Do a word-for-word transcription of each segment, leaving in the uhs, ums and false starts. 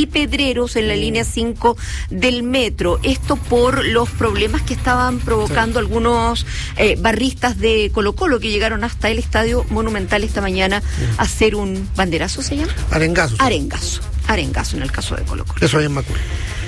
Pedreros en la mm. línea cinco del metro. Esto por los problemas que estaban provocando sí. algunos eh, barristas de Colo-Colo que llegaron hasta el Estadio Monumental esta mañana mm. a hacer un banderazo, ¿se llama? Arengazo. Sí. Arengazo. Arengazo en el caso de Colo-Colo. Eso es en Macul.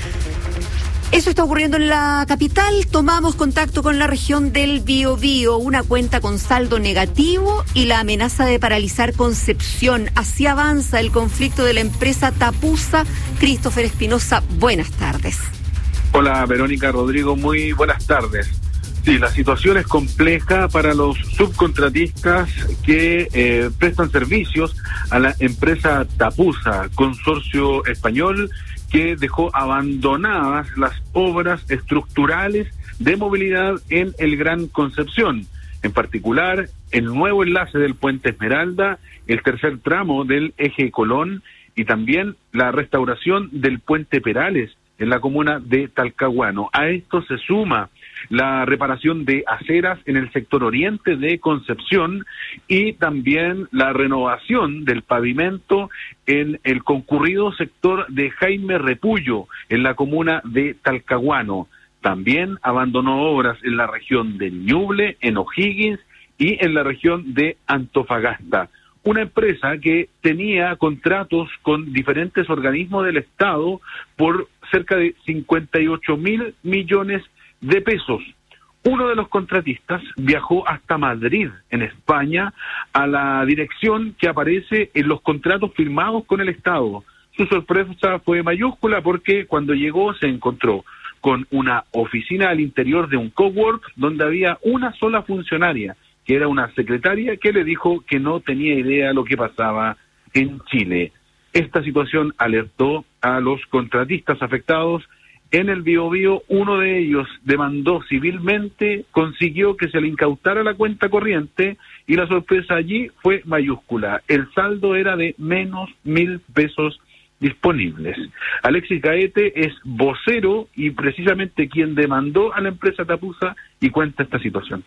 Eso está ocurriendo en la capital. Tomamos contacto con la región del Biobío, una cuenta con saldo negativo y la amenaza de paralizar Concepción. Así avanza el conflicto de la empresa Tapusa. Christopher Espinosa, buenas tardes. Hola Verónica, Rodrigo, muy buenas tardes. Sí, la situación es compleja para los subcontratistas que eh, prestan servicios a la empresa Tapusa, consorcio español que dejó abandonadas las obras estructurales de movilidad en el Gran Concepción, en particular el nuevo enlace del Puente Esmeralda, el tercer tramo del Eje Colón y también la restauración del Puente Perales en la comuna de Talcahuano. A esto se suma la reparación de aceras en el sector oriente de Concepción y también la renovación del pavimento en el concurrido sector de Jaime Repullo, en la comuna de Talcahuano. También abandonó obras en la región de Ñuble, en O'Higgins y en la región de Antofagasta. Una empresa que tenía contratos con diferentes organismos del Estado por cerca de cincuenta y ocho mil millones de pesos. Uno de los contratistas viajó hasta Madrid, en España, a la dirección que aparece en los contratos firmados con el Estado. Su sorpresa fue mayúscula porque cuando llegó se encontró con una oficina al interior de un cowork donde había una sola funcionaria, que era una secretaria que le dijo que no tenía idea de lo que pasaba en Chile. Esta situación alertó a los contratistas afectados. En el Biobío, uno de ellos demandó civilmente, consiguió que se le incautara la cuenta corriente y la sorpresa allí fue mayúscula. El saldo era de menos mil pesos disponibles. Alexis Gaete es vocero y precisamente quien demandó a la empresa Tapusa y cuenta esta situación.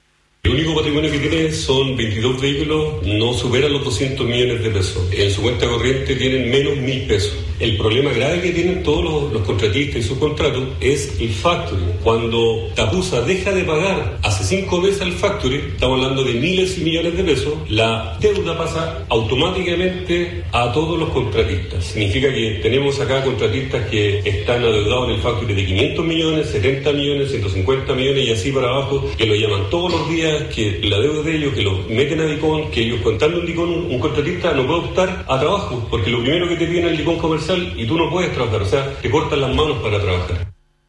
El único patrimonio que tiene son veintidós vehículos, no superan los doscientos millones de pesos. En su cuenta corriente tienen menos mil pesos. El problema grave que tienen todos los, los contratistas y sus contratos es el factoring. Cuando Tapusa deja de pagar hace cinco meses al factoring, estamos hablando de miles y millones de pesos, la deuda pasa automáticamente a todos los contratistas. Significa que tenemos acá contratistas que están adeudados en el factoring de quinientos millones, setenta millones, ciento cincuenta millones y así para abajo, que lo llaman todos los días, que la deuda de ellos, que los meten a DICON, que ellos contando un DICON, un, un contratista no puede optar a trabajo, porque lo primero que te piden es el DICON comercial y tú no puedes trabajar, o sea, te cortan las manos para trabajar.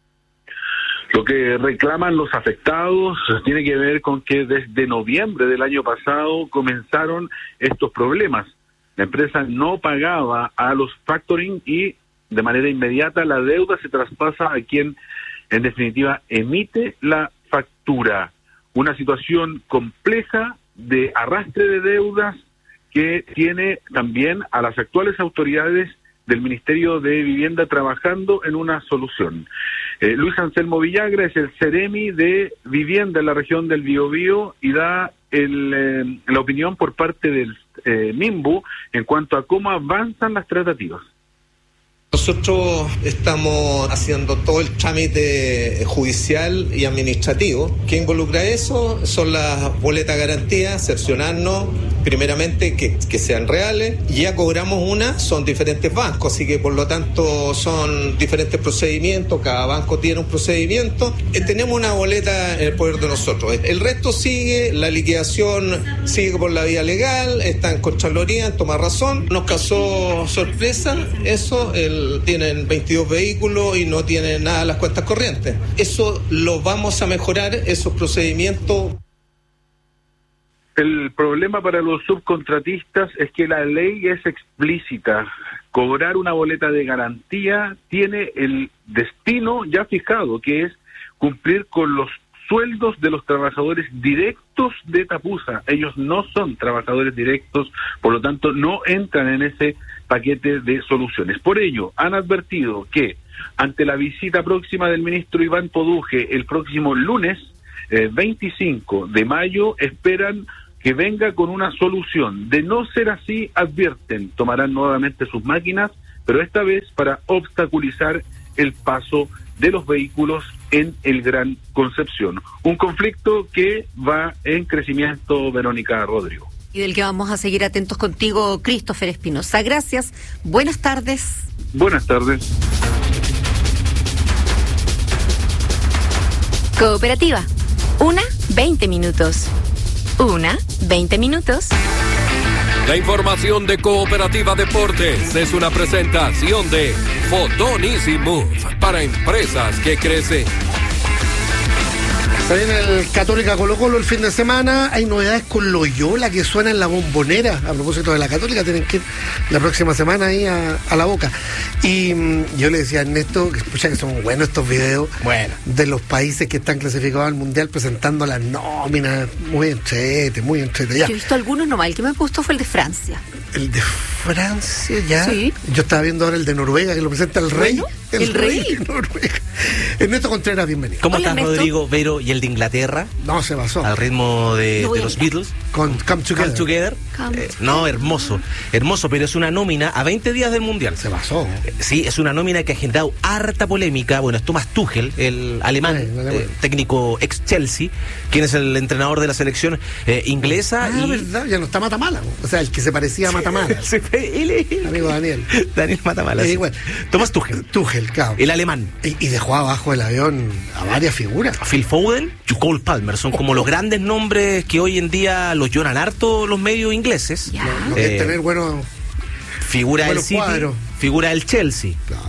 Lo que reclaman los afectados tiene que ver con que desde noviembre del año pasado comenzaron estos problemas. La empresa no pagaba a los factoring y de manera inmediata la deuda se traspasa a quien en definitiva emite la factura. Una situación compleja de arrastre de deudas que tiene también a las actuales autoridades del Ministerio de Vivienda trabajando en una solución. Eh, Luis Anselmo Villagra es el Ceremi de Vivienda en la región del Biobío y da el, eh, la opinión por parte del eh, MIMBU en cuanto a cómo avanzan las tratativas. Nosotros estamos haciendo todo el trámite judicial y administrativo. ¿Qué involucra eso? Son las boletas de garantía, cerciorarnos primeramente que, que sean reales. Ya cobramos una, son diferentes bancos, así que por lo tanto son diferentes procedimientos, cada banco tiene un procedimiento. Eh, tenemos una boleta en el poder de nosotros. El resto sigue, la liquidación sigue por la vía legal, está en Contraloría, en toma razón. Nos causó sorpresa eso, el tienen veintidós vehículos y no tienen nada las cuentas corrientes. Eso lo vamos a mejorar, esos procedimientos. El problema para los subcontratistas es que la ley es explícita. Cobrar una boleta de garantía tiene el destino ya fijado, que es cumplir con los sueldos de los trabajadores directos de Tapusa. Ellos no son trabajadores directos, por lo tanto no entran en ese paquete de soluciones. Por ello, han advertido que ante la visita próxima del ministro Iván Poduje el próximo lunes eh, veinticinco de mayo, esperan que venga con una solución. De no ser así, advierten, tomarán nuevamente sus máquinas, pero esta vez para obstaculizar el paso de los vehículos en el Gran Concepción. Un conflicto que va en crecimiento, Verónica Rodrigo. Y del que vamos a seguir atentos contigo, Christopher Espinosa. Gracias, buenas tardes. Buenas tardes. Cooperativa, una, veinte minutos. Una, veinte minutos. La información de Cooperativa Deportes es una presentación de Fotón Easy Move para empresas que crecen. Se viene el Católica Colo Colo el fin de semana. Hay novedades con Loyola que suena en la Bombonera. A propósito de la Católica, tienen que ir la próxima semana ahí a, a La Boca. Y mmm, yo le decía a Ernesto que escucha que son buenos estos videos bueno. de los países que están clasificados al Mundial presentando las nóminas. Muy entrete, muy entrete. Ya. Yo he visto algunos nomás. El que me gustó fue el de Francia. El de Francia, ya. Sí. Yo estaba viendo ahora el de Noruega, que lo presenta el rey. Bueno, el, el rey. rey de Noruega. Ernesto Contreras, bienvenido. ¿Cómo Hola, estás, Ernesto. Rodrigo? Vero, y el de Inglaterra. No, se basó. Al ritmo de, No de los Beatles. Con Come Together. Come Together. Come Eh, Together. no, hermoso. Hermoso, pero es una nómina a veinte días del Mundial. Se basó. Eh, Sí, es una nómina que ha generado harta polémica. Bueno, es Thomas Tuchel, el alemán, Sí, el alemán. eh, técnico ex-Chelsea, quien es el entrenador de la selección eh, inglesa. Ah, y verdad, ya no está Matamala. O sea, el que se parecía a Matamala. Se fue- él es- Amigo Daniel. Daniel Matamala. Eh, sí. igual. Thomas Tuchel, Tuchel, claro. el alemán. Y, y dejó abajo del avión a varias figuras. Phil Foden y Cole Palmer son como los grandes nombres que hoy en día los lloran harto los medios ingleses. Ya. Lo que Eh, es tener buenos. Figura del buenos City, cuadros. figura del Chelsea. Claro.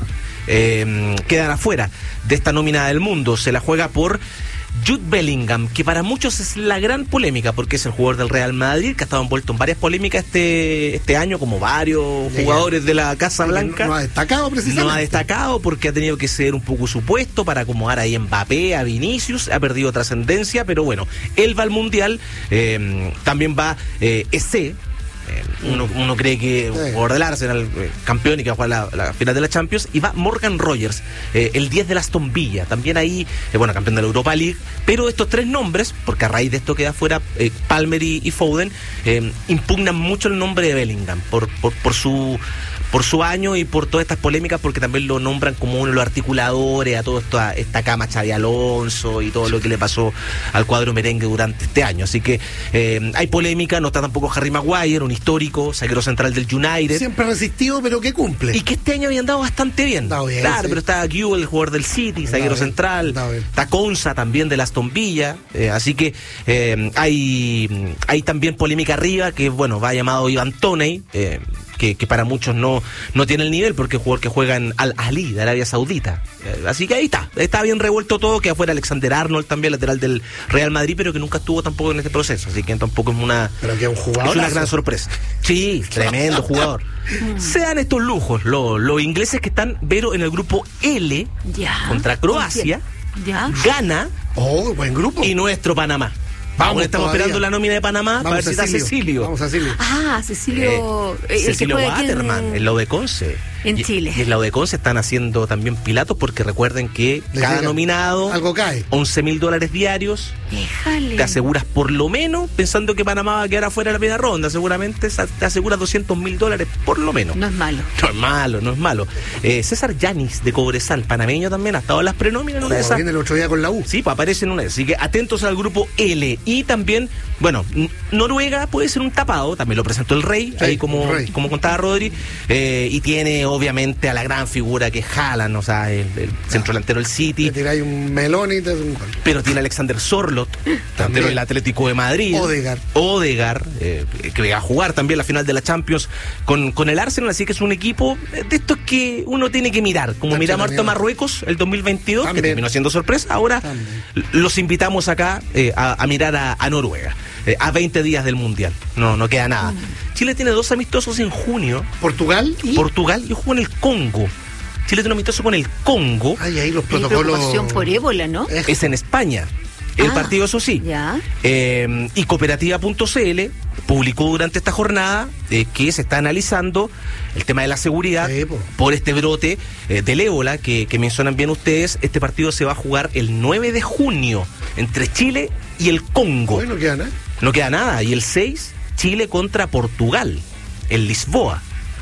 Eh, quedan afuera de esta nómina del mundo. Se la juega por Jude Bellingham, que para muchos es la gran polémica porque es el jugador del Real Madrid, que ha estado envuelto en varias polémicas este este año, como varios Ya, ya. jugadores de la Casa Blanca. No, no ha destacado precisamente. No ha destacado porque ha tenido que ser un poco su puesto para acomodar ahí a Mbappé, a Vinicius, ha perdido trascendencia, pero bueno, él va al Mundial, eh, también va eh, Eze. Eh, uno, uno cree que Sí. jugador del Arsenal, eh, campeón y que va a jugar la, la final de la Champions, y va Morgan Rogers, eh, el diez de la Aston Villa, también ahí, eh, bueno, campeón de la Europa League, pero estos tres nombres, porque a raíz de esto queda fuera eh, Palmer y, y Foden, eh, impugnan mucho el nombre de Bellingham, por, por, por su por su año y por todas estas polémicas, porque también lo nombran como uno de los articuladores a toda esta, esta cama Xabi Alonso y todo lo que le pasó al cuadro merengue durante este año. Así que eh, hay polémica, no está tampoco Harry Maguire, un histórico, zaguero central del United. Siempre resistido, pero que cumple. Y que este año habían dado bastante bien. Dado bien, claro, sí. pero está Guiu, el jugador del City, zaguero bien, central. dado bien. Está Conza también del Aston Villa. Eh, así que eh, hay, hay también polémica arriba, que bueno, va llamado Ivan Toney, eh, que, que para muchos no, no tiene el nivel porque es un jugador que juega en Al Ahly de Arabia Saudita. Eh, así que ahí está, está bien revuelto todo, que afuera Alexander Arnold también, lateral del Real Madrid, pero que nunca estuvo tampoco en este proceso, así que tampoco es una, Pero que es un jugador. es una gran sorpresa. Sí, tremendo jugador. Sean estos lujos, los, los ingleses que están, Vero, en el grupo L Ya. contra Croacia, Ya. Ghana Oh, buen grupo. y nuestro Panamá. Vamos, Vamos estamos todavía. esperando la nómina de Panamá Vamos para ver a si está Cecilio. Vamos a Cecilio. Ah, Cecilio. Eh, eh, el que Cecilio juega aquí en- Waterman, en la U de Conce. en Y- Chile. Y en la U de Conce están haciendo también pilatos porque recuerden que Le cada llega- nominado, algo cae. once mil dólares diarios, Déjale. te aseguras por lo menos, pensando que Panamá va a quedar afuera de la primera ronda, seguramente sa- te aseguras doscientos mil dólares por lo menos. No es malo. No es malo, no es malo. Eh, César Yanis de Cobresal, panameño también, ha estado en las prenóminas en una de Como esas. viene el otro día con la U. Sí, pues aparece en una. Así que atentos al grupo L. Y también, bueno, N- Noruega puede ser un tapado, también lo presentó el Rey, Sí, ahí como, el Rey. como contaba Rodri. Eh, y tiene obviamente a la gran figura que es Haaland, o sea, el, el centro delantero del City. Te tiráis un melón y te haces un gol. Pero tiene a Alexander Sorloth, delantero del Atlético de Madrid. Odegaard. Odegaard, eh, que va a jugar también la final de la Champions con, con el Arsenal, así que es un equipo de estos que uno tiene que mirar. Como Está miramos harto a entretenido. Marruecos el dos mil veintidós, También. que terminó siendo sorpresa. Ahora También. los invitamos acá eh, a, a mirar a, a Noruega, eh, a veinte días del Mundial. No, no queda nada. Chile tiene dos amistosos en junio. Portugal. ¿Y? Portugal y jugó en el Congo. Chile tiene un amistoso con el Congo. Ay, ahí los Hay protocolos. preocupación por ébola, ¿no? Eh, Es en España. El Ah, partido, eso sí. Ya. Eh, y cooperativa punto c l publicó durante esta jornada eh, que se está analizando el tema de la seguridad Sí, po. por este brote eh, del ébola que, que mencionan bien ustedes. Este partido se va a jugar el nueve de junio entre Chile y el Congo. Bueno, queda nada. No queda nada. Y el seis, Chile contra Portugal, en Lisboa.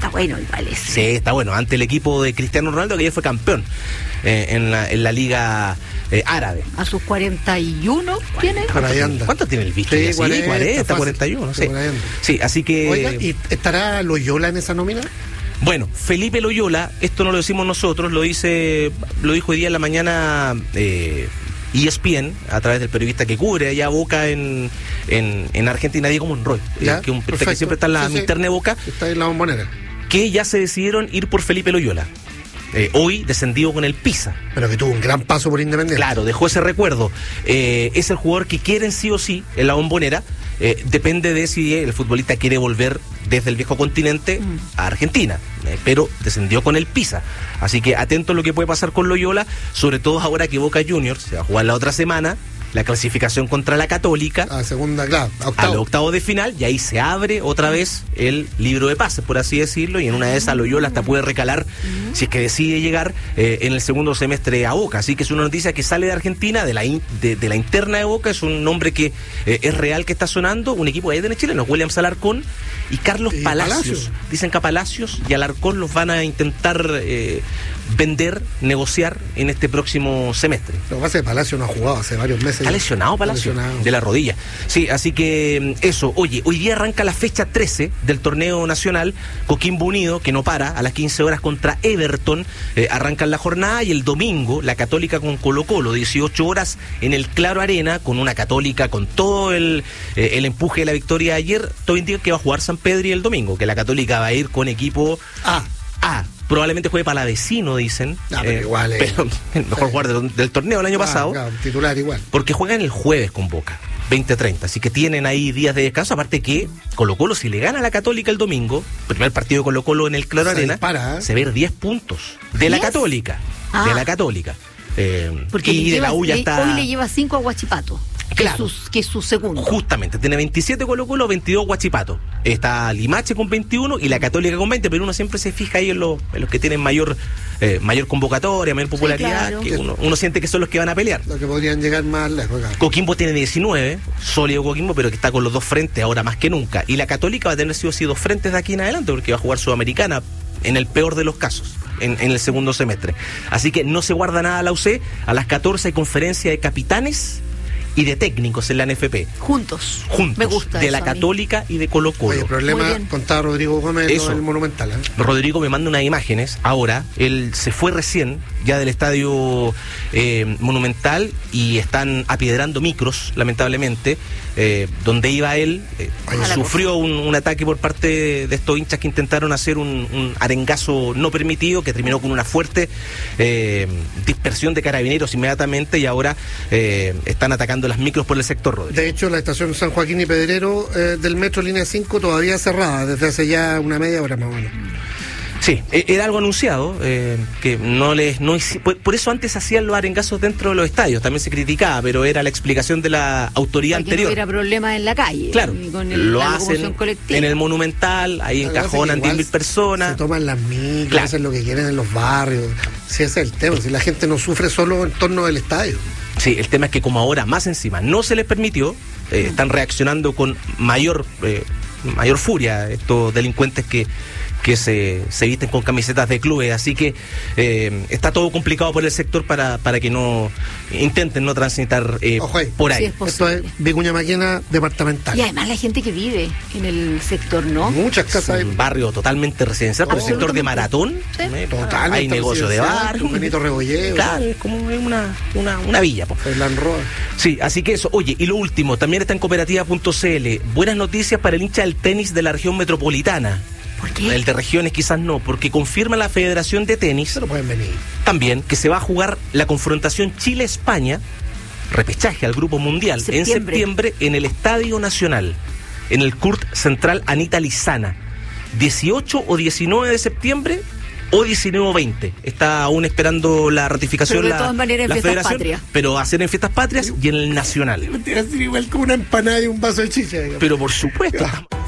Está bueno igual ese. Sí, está bueno. Ante el equipo de Cristiano Ronaldo, que ayer fue campeón eh, en, la, en la Liga eh, Árabe. A sus cuarenta y uno tiene. ¿Cuánto, ¿Cuánto tiene el bicho? Sí, Sí, cuarenta, cuarenta, cuarenta y uno. Sí. Sí, así que... Oiga, ¿y estará Loyola en esa nómina? Bueno, Felipe Loyola, esto no lo decimos nosotros, lo dice, lo dijo hoy día en la mañana eh, E S P N, a través del periodista que cubre allá Boca en, en, en Argentina, Diego Monroy, ya, eh, que un periodista que siempre está en la sí, sí. interna de Boca. Está en la Bombonera. Que ya se decidieron ir por Felipe Loyola. Eh, hoy descendido con el Pisa. Pero que tuvo un gran paso por Independiente. Claro, dejó ese recuerdo. Eh, es el jugador que quieren sí o sí en la Bombonera. Eh, depende de si el futbolista quiere volver desde el viejo continente mm. a Argentina, eh, pero descendió con el Pisa. Así que atento a lo que puede pasar con Loyola, sobre todo ahora que Boca Juniors se va a jugar la otra semana la clasificación contra la Católica a segunda, claro, a octavo. Al octavo de final, y ahí se abre otra vez el libro de pases, por así decirlo, y en una de esas Loyola hasta puede recalar, mm. si es que decide llegar eh, en el segundo semestre a Boca. Así que es una noticia que sale de Argentina, de la in, de, de la interna de Boca. Es un nombre que eh, es real, que está sonando, un equipo de ahí de Chile, Williams Alarcón y Carlos ¿Y Palacios. Palacios? Dicen que a Palacios y Alarcón los van a intentar eh, vender, negociar en este próximo semestre. Lo que pasa es que Palacio no ha jugado hace varios meses. Está lesionado Palacio, lesionado. de la rodilla. Sí, así que eso. Oye, hoy día arranca la fecha trece del torneo nacional. Coquimbo Unido, que no para, a las quince horas contra Everton. Eh, arrancan la jornada, y el domingo la Católica con Colo Colo, dieciocho horas en el Claro Arena, con una Católica con todo el, eh, el empuje de la victoria de ayer. Todo indica que va a jugar San Pedri el domingo, que la Católica va a ir con equipo A. A. Probablemente juegue Palavecino, dicen. Ah, pero eh, igual, eh. pero el mejor jugador del, del torneo el año ah, pasado. Claro, titular igual. Porque juegan el jueves con Boca, veinte treinta. Así que tienen ahí días de descanso. Aparte que Colo Colo, si le gana a la Católica el domingo, primer partido de Colo Colo en el Claro se Arena, dispara, ¿eh? Se ve diez puntos de ¿diez? La Católica. Ah. De la Católica. Eh, Porque y de lleva, la U ya le, está... hoy le lleva cinco a Guachipato. Claro. Que, su, que es su segundo. Justamente, tiene veintisiete Colo Colo, veintidós Huachipato. Está Limache con veintiuno y la Católica con veinte, pero uno siempre se fija ahí en, lo, en los que tienen mayor eh, mayor convocatoria, mayor popularidad, sí, claro. que uno, uno siente que son los que van a pelear. Los que podrían llegar más lejos. Claro. Coquimbo tiene diecinueve, sólido Coquimbo, pero que está con los dos frentes ahora más que nunca. Y la Católica va a tener sí o sí dos frentes de aquí en adelante, porque va a jugar Sudamericana en el peor de los casos. En, en el segundo semestre. Así que no se guarda nada la U C. A las catorce hay conferencia de capitanes y de técnicos en la N F P. Juntos. Juntos. Me gusta de eso la Católica y de Colo Colo. Oye, el problema, contaba Rodrigo Gómez en el Monumental. ¿eh? Rodrigo me manda unas imágenes ahora. Él se fue recién ya del estadio eh, Monumental y están apiedrando micros, lamentablemente. Eh, donde iba él, eh, sufrió un, un ataque por parte de estos hinchas que intentaron hacer un, un arengazo no permitido, que terminó con una fuerte eh, dispersión de carabineros inmediatamente, y ahora eh, están atacando las micros por el sector, Rodrigo. De hecho, la estación San Joaquín y Pedrero eh, del metro línea cinco todavía cerrada desde hace ya una media hora más o menos. Sí, era algo anunciado, eh, que no les... No, por, por eso antes hacían los arengazos dentro de los estadios, también se criticaba, pero era la explicación de la autoridad Para que anterior. No hubiera problemas en la calle. Claro, con el, lo hacen colectiva. En el Monumental, ahí la encajonan diez mil personas. Se toman las micros, claro. hacen lo que quieren en los barrios. Sí, ese es el tema, si la gente no sufre solo en torno del estadio. Sí, el tema es que como ahora más encima no se les permitió, eh, están reaccionando con mayor, eh, mayor furia estos delincuentes que... que se, se visten con camisetas de clubes, así que eh, está todo complicado por el sector para, para que no intenten no transitar eh, por ahí. Sí, es Esto es Vicuña Maquena departamental. Y además la gente que vive en el sector, ¿no? Muchas casas. Es un barrio totalmente residencial, pero el sector de Maratón, sí. eh, totalmente hay negocio de bar, un Benito Rebolleo. Claro, es como una, una, una villa. El Land Road. Sí, así que eso. Oye, y lo último, también está en cooperativa punto c l. Buenas noticias para el hincha del tenis de la región metropolitana. ¿Por qué? El de regiones quizás no, porque confirma la Federación de Tenis Pero pueden venir. también que se va a jugar la confrontación Chile-España, repechaje al Grupo Mundial, septiembre. en septiembre en el Estadio Nacional, en el Kurt Central Anita Lizana, dieciocho o diecinueve de septiembre o diecinueve o veinte. Está aún esperando la ratificación pero de la, todas maneras la en fiestas Federación, patrias. pero va a ser en Fiestas Patrias y en el Nacional. Tiene que ser igual como una empanada y un vaso de chicha. Digamos. Pero por supuesto.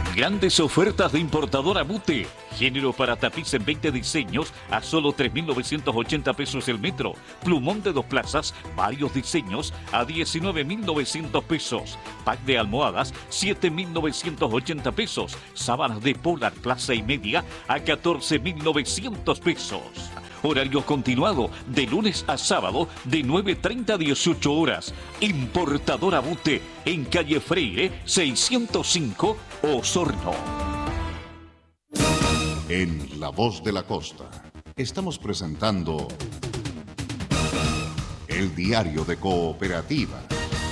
Grandes ofertas de importadora Bute. Género para tapiz en veinte diseños a solo tres mil novecientos ochenta pesos el metro. Plumón de dos plazas, varios diseños a diecinueve mil novecientos pesos. Pack de almohadas, siete mil novecientos ochenta pesos. Sábanas de polar plaza y media a catorce mil novecientos pesos. Horario continuado de lunes a sábado de nueve treinta a dieciocho horas. Importadora Bute en calle Freire seiscientos cinco, Osorno. En La Voz de la Costa estamos presentando el diario de Cooperativa.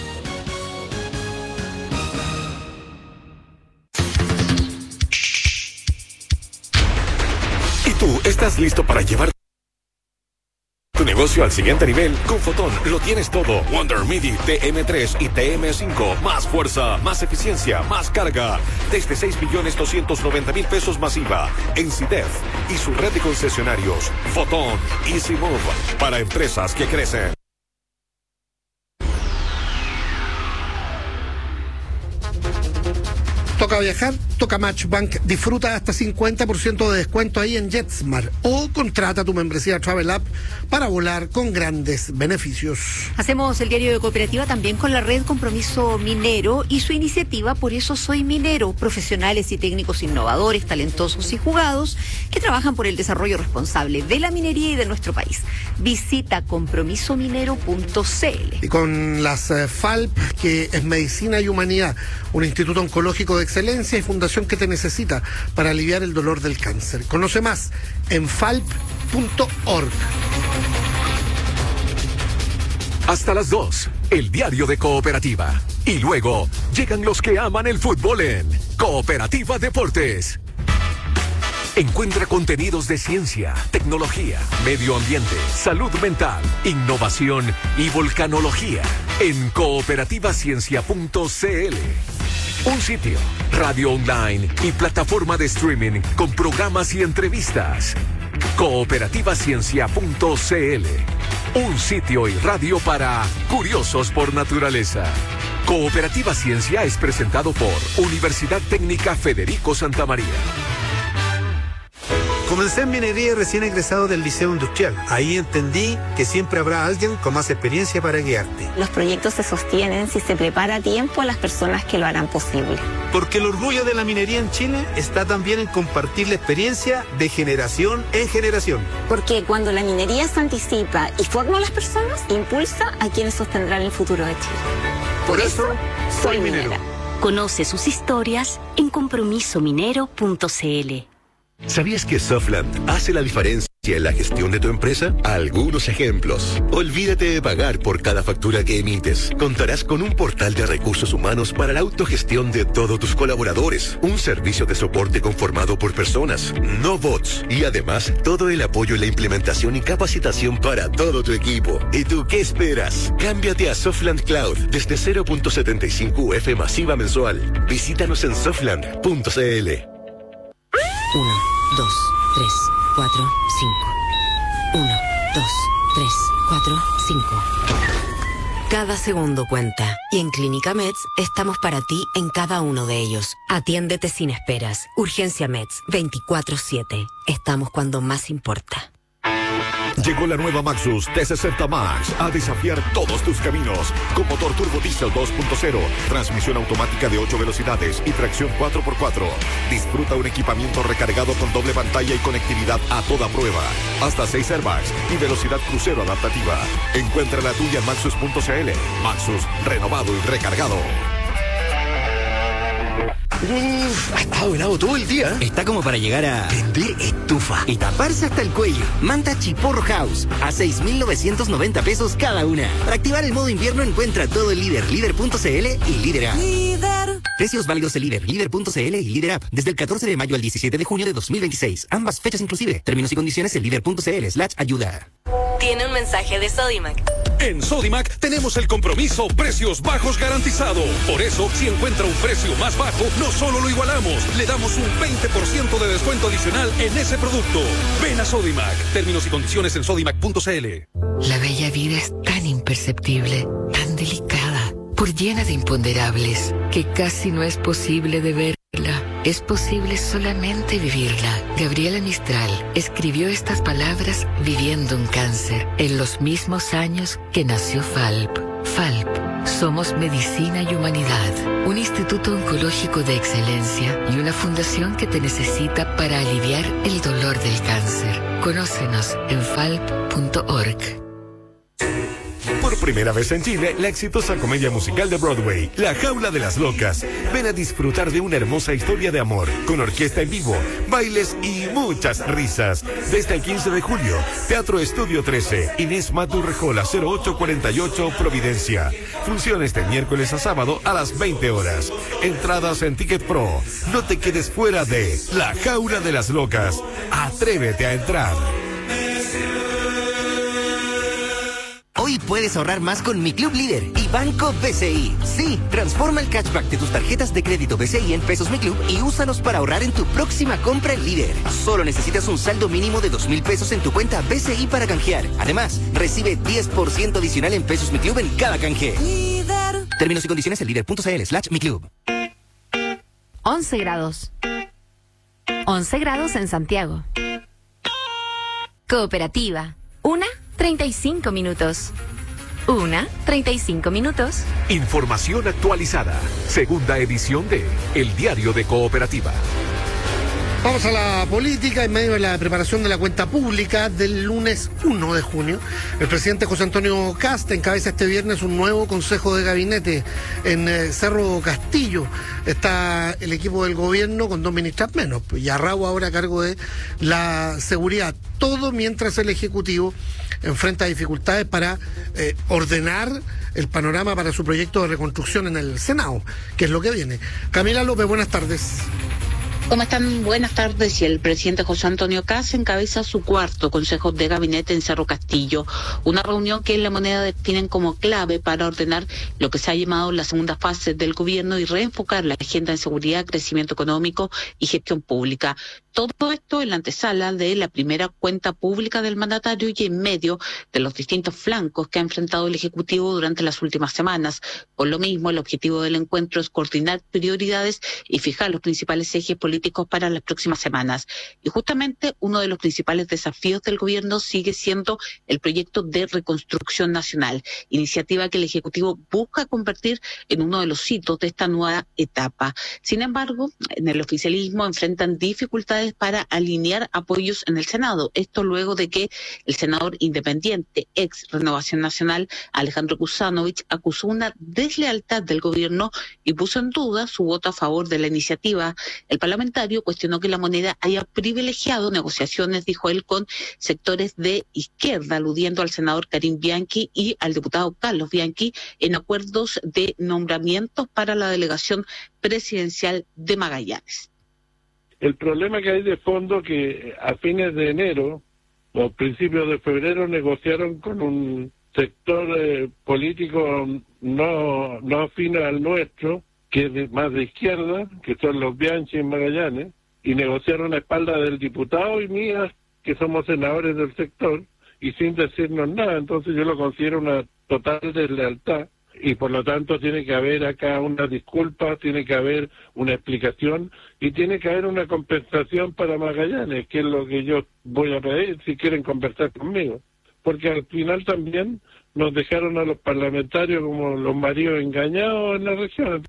¿Y tú estás listo para llevar tu negocio al siguiente nivel? Con Fotón lo tienes todo. Wonder Midi T M tres y T M cinco. Más fuerza, más eficiencia, más carga. Desde seis millones doscientos noventa mil pesos masiva. En CIDEF y su red de concesionarios. Fotón Easy Move. Para empresas que crecen. Toca viajar, toca Matchbank. Disfruta hasta cincuenta por ciento de descuento ahí en JetSmart o contrata tu membresía Travel App para volar con grandes beneficios. Hacemos el diario de Cooperativa también con la red Compromiso Minero y su iniciativa Por eso soy minero. Profesionales y técnicos innovadores, talentosos y jugados que trabajan por el desarrollo responsable de la minería y de nuestro país. Visita compromiso minero punto c l. Y con las eh, F A L P, que es Medicina y Humanidad, un instituto oncológico de excelencia y fundación que te necesita para aliviar el dolor del cáncer. Conoce más en falp punto org. Hasta las dos, el diario de Cooperativa. Y luego llegan los que aman el fútbol en Cooperativa Deportes. Encuentra contenidos de ciencia, tecnología, medio ambiente, salud mental, innovación y volcanología en cooperativa ciencia punto c l. Un sitio, radio online y plataforma de streaming con programas y entrevistas. cooperativa ciencia punto c l. Un sitio y radio para curiosos por naturaleza. Cooperativa Ciencia es presentado por Universidad Técnica Federico Santa María. Comencé en minería recién egresado del Liceo Industrial. Ahí entendí que siempre habrá alguien con más experiencia para guiarte. Los proyectos se sostienen si se prepara a tiempo a las personas que lo harán posible. Porque el orgullo de la minería en Chile está también en compartir la experiencia de generación en generación. Porque cuando la minería se anticipa y forma a las personas, impulsa a quienes sostendrán el futuro de Chile. Por, Por eso, soy minero. minera. Conoce sus historias en compromiso minero punto c l. ¿Sabías que Softland hace la diferencia en la gestión de tu empresa? Algunos ejemplos. Olvídate de pagar por cada factura que emites. Contarás con un portal de recursos humanos para la autogestión de todos tus colaboradores. Un servicio de soporte conformado por personas, no bots. Y además, todo el apoyo en la implementación y capacitación para todo tu equipo. ¿Y tú qué esperas? Cámbiate a Softland Cloud desde cero punto setenta y cinco U F masiva mensual. Visítanos en softland punto c l. Uno, dos, tres, cuatro, cinco. Uno, dos, tres, cuatro, cinco. Cada segundo cuenta. Y en Clínica Meds estamos para ti en cada uno de ellos. Atiéndete sin esperas. Urgencia Meds veinticuatro siete. Estamos cuando más importa. Llegó la nueva Maxus T sesenta Max a desafiar todos tus caminos. Con motor turbo diesel dos punto cero, transmisión automática de ocho velocidades y tracción cuatro por cuatro. Disfruta un equipamiento recargado con doble pantalla y conectividad a toda prueba. Hasta seis airbags y velocidad crucero adaptativa. Encuentra la tuya en maxus punto c l. Maxus, renovado y recargado. Uf, ha estado helado todo el día. Está como para llegar a prender estufa y taparse hasta el cuello. Manta Chiporro House a seis mil novecientos noventa pesos cada una. Para activar el modo invierno encuentra todo el líder, líder punto c l y líder app. Líder. Precios válidos de líder, líder punto c l y líder app desde el catorce de mayo al diecisiete de junio de dos mil veintiséis. Ambas fechas inclusive. Términos y condiciones en líder punto c l slash ayuda. Tiene un mensaje de Sodimac. En Sodimac tenemos el compromiso precios bajos garantizado. Por eso, si encuentra un precio más bajo, no solo lo igualamos, le damos un veinte por ciento de descuento adicional en ese producto. Ven a Sodimac. Términos y condiciones en sodimac punto c l. La bella vida es tan imperceptible, tan delicada, por llena de imponderables, que casi no es posible de verla. es posible solamente vivirla. Gabriela Mistral escribió estas palabras viviendo un cáncer en los mismos años que nació F A L P. F A L P. Somos Medicina y Humanidad, un instituto oncológico de excelencia y una fundación que te necesita para aliviar el dolor del cáncer. Conócenos en falp punto org. Por primera vez en Chile, la exitosa comedia musical de Broadway, La Jaula de las Locas. Ven a disfrutar de una hermosa historia de amor, con orquesta en vivo, bailes y muchas risas. Desde el quince de julio, Teatro Estudio trece, Inés Maturrejola, cero ocho cuarenta y ocho, Providencia. Funciones de miércoles a sábado a las veinte horas. Entradas en Ticket Pro. No te quedes fuera de La Jaula de las Locas. Atrévete a entrar. Hoy puedes ahorrar más con Mi Club Líder y Banco B C I. Sí, transforma el cashback de tus tarjetas de crédito B C I en pesos Mi Club y úsalos para ahorrar en tu próxima compra en Líder. Solo necesitas un saldo mínimo de dos mil pesos en tu cuenta B C I para canjear. Además, recibe diez por ciento adicional en pesos Mi Club en cada canje. Líder. Términos y condiciones en líder punto c l slash mi club. once grados. once grados en Santiago. Cooperativa. Una, treinta y cinco minutos. Una, treinta y cinco minutos. Información actualizada. Segunda edición de El Diario de Cooperativa. Vamos a la política. En medio de la preparación de la cuenta pública del lunes uno de junio, el presidente José Antonio Kast encabeza este viernes un nuevo consejo de gabinete en eh, Cerro Castillo. Está el equipo del gobierno con dos ministras menos, y Arrau ahora a cargo de la seguridad. Todo mientras el Ejecutivo enfrenta dificultades para eh, ordenar el panorama para su proyecto de reconstrucción en el Senado, que es lo que viene. Camila López, buenas tardes. ¿Cómo están? Buenas tardes. Y el presidente José Antonio Kast encabeza su cuarto consejo de gabinete en Cerro Castillo, una reunión que en La Moneda definen como clave para ordenar lo que se ha llamado la segunda fase del gobierno y reenfocar la agenda en seguridad, crecimiento económico y gestión pública. Todo esto en la antesala de la primera cuenta pública del mandatario y en medio de los distintos flancos que ha enfrentado el Ejecutivo durante las últimas semanas. Por lo mismo, el objetivo del encuentro es coordinar prioridades y fijar los principales ejes políticos para las próximas semanas. Y justamente uno de los principales desafíos del gobierno sigue siendo el proyecto de reconstrucción nacional, iniciativa que el Ejecutivo busca convertir en uno de los hitos de esta nueva etapa. Sin embargo, en el oficialismo enfrentan dificultades para alinear apoyos en el Senado. Esto luego de que el senador independiente, ex Renovación Nacional, Alejandro Kuzanovich, acusó una deslealtad del gobierno y puso en duda su voto a favor de la iniciativa. El parlamentario cuestionó que La Moneda haya privilegiado negociaciones, dijo él, con sectores de izquierda, aludiendo al senador Karim Bianchi y al diputado Carlos Bianchi en acuerdos de nombramientos para la delegación presidencial de Magallanes. El problema que hay de fondo que a fines de enero o principios de febrero negociaron con un sector eh, político no no afín al nuestro, que es de, más de izquierda, que son los Bianchi en Magallanes, y negociaron a espaldas del diputado y mías, que somos senadores del sector, y sin decirnos nada. Entonces yo lo considero una total deslealtad, y por lo tanto tiene que haber acá una disculpa, tiene que haber una explicación, y tiene que haber una compensación para Magallanes, que es lo que yo voy a pedir si quieren conversar conmigo. Porque al final también nos dejaron a los parlamentarios como los maridos engañados en la región.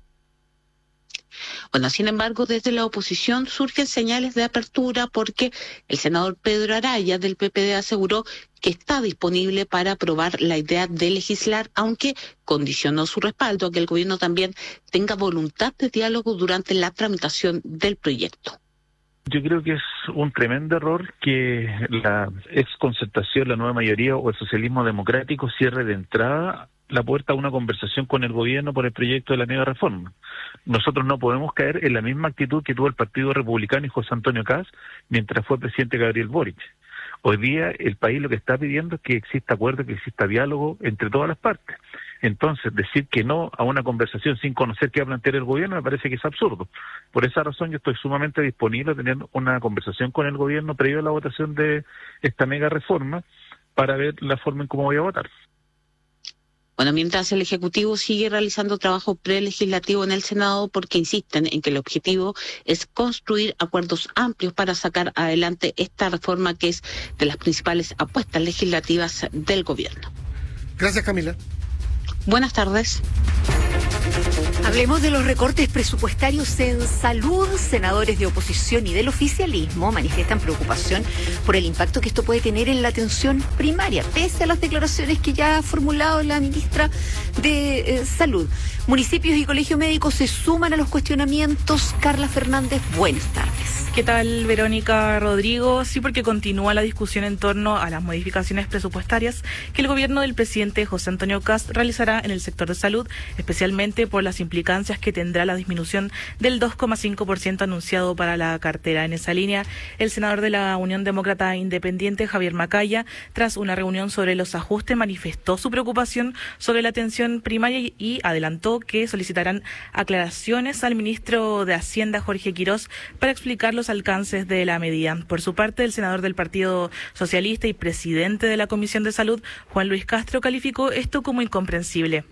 Bueno, sin embargo, desde la oposición surgen señales de apertura porque el senador Pedro Araya del P P D aseguró que está disponible para aprobar la idea de legislar, aunque condicionó su respaldo a que el gobierno también tenga voluntad de diálogo durante la tramitación del proyecto. Yo creo que es un tremendo error que la exconcertación, la nueva mayoría o el socialismo democrático cierre de entrada la puerta a una conversación con el gobierno por el proyecto de la mega reforma. Nosotros no podemos caer en la misma actitud que tuvo el Partido Republicano y José Antonio Kast mientras fue presidente Gabriel Boric. Hoy día el país lo que está pidiendo es que exista acuerdo, que exista diálogo entre todas las partes. Entonces, decir que no a una conversación sin conocer qué va a plantear el gobierno me parece que es absurdo. Por esa razón yo estoy sumamente disponible a tener una conversación con el gobierno previo a la votación de esta mega reforma para ver la forma en cómo voy a votar. Bueno, mientras el Ejecutivo sigue realizando trabajo prelegislativo en el Senado porque insisten en que el objetivo es construir acuerdos amplios para sacar adelante esta reforma que es de las principales apuestas legislativas del gobierno. Gracias, Camila. Buenas tardes. Hablemos de los recortes presupuestarios en salud. Senadores de oposición y del oficialismo manifiestan preocupación por el impacto que esto puede tener en la atención primaria, pese a las declaraciones que ya ha formulado la ministra de eh, Salud. Municipios y colegio médico se suman a los cuestionamientos. Carla Fernández, buenas tardes. ¿Qué tal, Verónica, Rodrigo? Sí, porque continúa la discusión en torno a las modificaciones presupuestarias que el gobierno del presidente José Antonio Kast realizará en el sector de salud, especialmente por las implicancias que tendrá la disminución del dos coma cinco por ciento anunciado para la cartera. En esa línea, el senador de la Unión Demócrata Independiente, Javier Macaya, tras una reunión sobre los ajustes, manifestó su preocupación sobre la atención primaria y adelantó que solicitarán aclaraciones al ministro de Hacienda, Jorge Quirós, para explicar los alcances de la medida. Por su parte, el senador del Partido Socialista y presidente de la Comisión de Salud, Juan Luis Castro, calificó esto como incomprensible.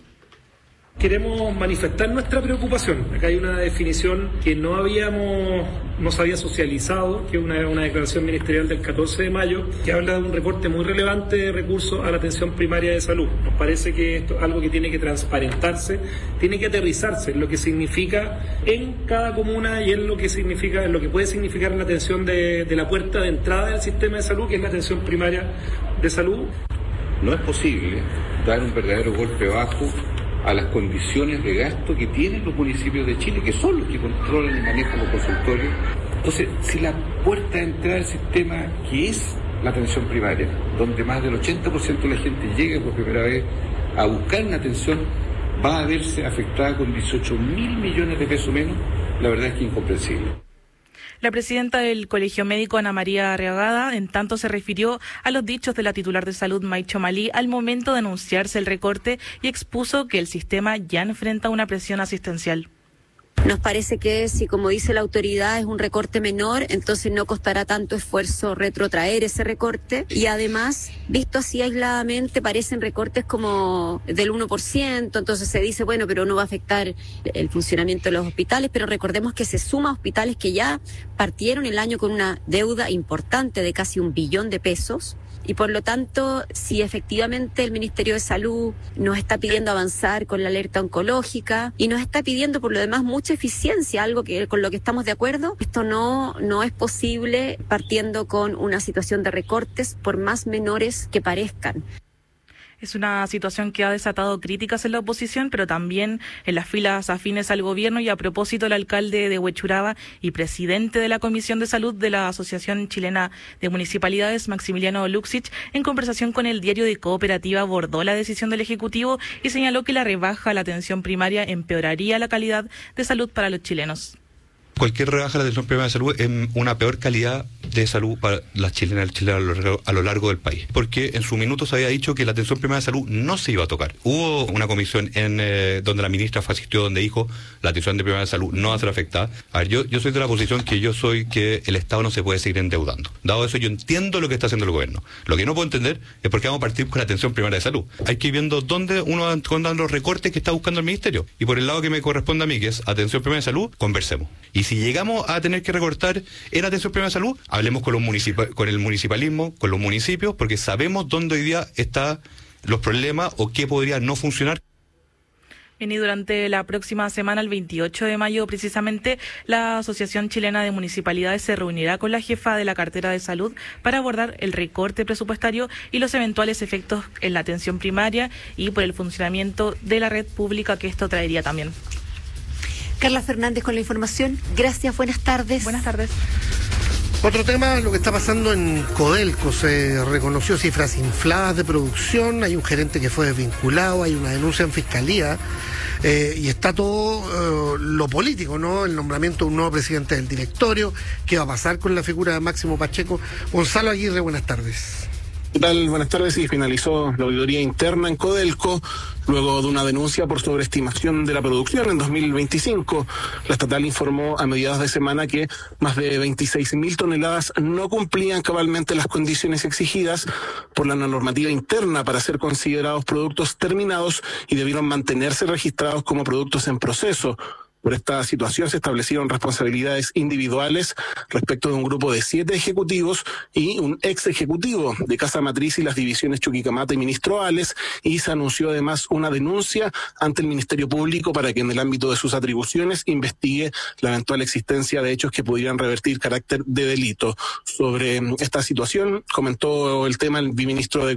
Queremos manifestar nuestra preocupación. Acá hay una definición que no habíamos, no se había socializado, que es una, una declaración ministerial del catorce de mayo, que habla de un recorte muy relevante de recursos a la atención primaria de salud. Nos parece que esto es algo que tiene que transparentarse, tiene que aterrizarse en lo que significa en cada comuna y en lo que significa, en lo que puede significar la atención de, de la puerta de entrada del sistema de salud, que es la atención primaria de salud. No es posible dar un verdadero golpe bajo a las condiciones de gasto que tienen los municipios de Chile, que son los que controlan y manejan los consultorios. Entonces, si la puerta de entrada del sistema, que es la atención primaria, donde más del ochenta por ciento de la gente llega por primera vez a buscar una atención, va a verse afectada con dieciocho mil millones de pesos menos, la verdad es que es incomprensible. La presidenta del Colegio Médico, Ana María Arriagada, en tanto se refirió a los dichos de la titular de salud, Maicho Malí, al momento de anunciarse el recorte y expuso que el sistema ya enfrenta una presión asistencial. Nos parece que si, como dice la autoridad, es un recorte menor, entonces no costará tanto esfuerzo retrotraer ese recorte. Y además, visto así aisladamente, parecen recortes como del uno por ciento, entonces se dice, bueno, pero no va a afectar el funcionamiento de los hospitales, pero recordemos que se suma a hospitales que ya partieron el año con una deuda importante de casi un billón de pesos. Y por lo tanto, si efectivamente el Ministerio de Salud nos está pidiendo avanzar con la alerta oncológica y nos está pidiendo por lo demás mucha eficiencia, algo que con lo que estamos de acuerdo, esto no, no es posible partiendo con una situación de recortes, por más menores que parezcan. Es una situación que ha desatado críticas en la oposición, pero también en las filas afines al gobierno. Y a propósito, el alcalde de Huechuraba y presidente de la Comisión de Salud de la Asociación Chilena de Municipalidades, Maximiliano Luxich, en conversación con el diario de Cooperativa, abordó la decisión del Ejecutivo y señaló que la rebaja a la atención primaria empeoraría la calidad de salud para los chilenos. Cualquier rebaja de la atención primaria de salud es una peor calidad de salud para las chilenas y los chilenos a lo, largo, a lo largo del país. Porque en su minuto se había dicho que la atención primaria de salud no se iba a tocar. Hubo una comisión en eh, donde la ministra asistió, donde dijo la atención de primaria de salud no va a ser afectada. A ver, yo, yo soy de la posición que yo soy que el Estado no se puede seguir endeudando. Dado eso, yo entiendo lo que está haciendo el gobierno. Lo que no puedo entender es por qué vamos a partir con la atención primaria de salud. Hay que ir viendo dónde uno va los recortes que está buscando el ministerio. Y por el lado que me corresponde a mí, que es atención primaria de salud, conversemos. Y si llegamos a tener que recortar en atención primaria de salud, hablemos con los municipi- con el municipalismo, con los municipios, porque sabemos dónde hoy día están los problemas o qué podría no funcionar. Bien, y durante la próxima semana, el veintiocho de mayo, precisamente, la Asociación Chilena de Municipalidades se reunirá con la jefa de la cartera de salud para abordar el recorte presupuestario y los eventuales efectos en la atención primaria y por el funcionamiento de la red pública que esto traería también. Carla Fernández con la información. Gracias, buenas tardes. Buenas tardes. Otro tema, lo que está pasando en Codelco. Se reconoció cifras infladas de producción, hay un gerente que fue desvinculado, hay una denuncia en fiscalía, eh, y está todo eh, lo político, ¿no? El nombramiento de un nuevo presidente del directorio, qué va a pasar con la figura de Máximo Pacheco. Gonzalo Aguirre, buenas tardes. ¿Qué tal? Buenas tardes. Y finalizó la auditoría interna en Codelco luego de una denuncia por sobreestimación de la producción en dos mil veinticinco. La estatal informó a mediados de semana que más de veintiséis mil toneladas no cumplían cabalmente las condiciones exigidas por la normativa interna para ser considerados productos terminados y debieron mantenerse registrados como productos en proceso. Por esta situación se establecieron responsabilidades individuales respecto de un grupo de siete ejecutivos y un ex ejecutivo de Casa Matriz y las divisiones Chuquicamata y Ministro Ales, y se anunció además una denuncia ante el Ministerio Público para que en el ámbito de sus atribuciones investigue la eventual existencia de hechos que pudieran revertir carácter de delito. Sobre esta situación comentó el tema el viceministro de